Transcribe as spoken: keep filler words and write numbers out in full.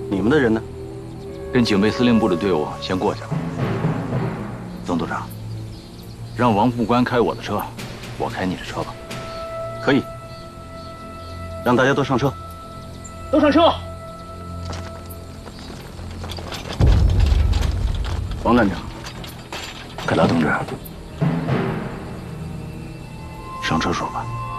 你们的人呢？ 跟警备司令部的队伍先过去了。曾组长，让王副官开我的车，我开你的车吧。 可以。让大家都上车。 都上车。 王站长，凯达同志，上车说吧。